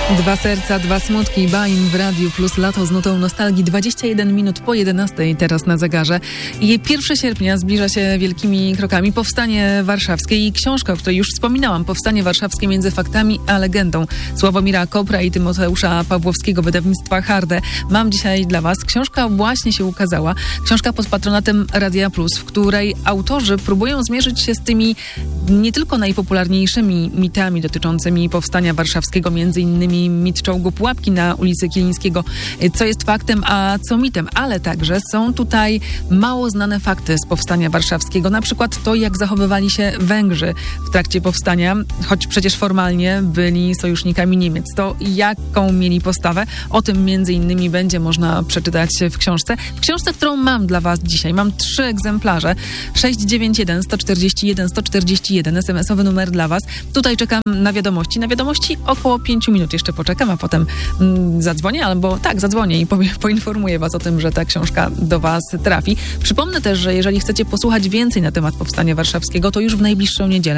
Dwa serca, dwa smutki, Bain w Radiu Plus, lato z nutą nostalgii, 21 minut po 11 teraz na zegarze. I 1 sierpnia zbliża się wielkimi krokami Powstanie Warszawskie i książka, o której już wspominałam, Powstanie Warszawskie między faktami a legendą, Sławomira Kopra i Tymoteusza Pawłowskiego, wydawnictwa Harde. Mam dzisiaj dla Was. Książka właśnie się ukazała. Książka pod patronatem Radia Plus, w której autorzy próbują zmierzyć się z tymi nie tylko najpopularniejszymi mitami dotyczącymi Powstania Warszawskiego, między innymi mit czołgu Pułapki na ulicy Kilińskiego, co jest faktem, a co mitem, ale także są tutaj mało znane fakty z Powstania Warszawskiego, na przykład to, jak zachowywali się Węgrzy w trakcie powstania, choć przecież formalnie byli sojusznikami Niemiec. To jaką mieli postawę? O tym między innymi będzie można przeczytać w książce. W książce, którą mam dla Was dzisiaj, mam 3 egzemplarze. 691 141 141, SMS-owy numer dla Was. Tutaj czekam na wiadomości. Na wiadomości około 5 minut jeszcze poczekam, a potem zadzwonię, albo tak, zadzwonię i poinformuję Was o tym, że ta książka do Was trafi. Przypomnę też, że jeżeli chcecie posłuchać więcej na temat Powstania Warszawskiego, to już w najbliższą niedzielę